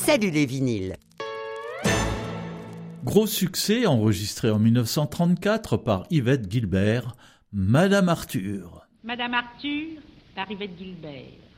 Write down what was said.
Salut les vinyles. Gros succès enregistré en 1934 par Yvette Guilbert, Madame Arthur. Madame Arthur par Yvette Guilbert.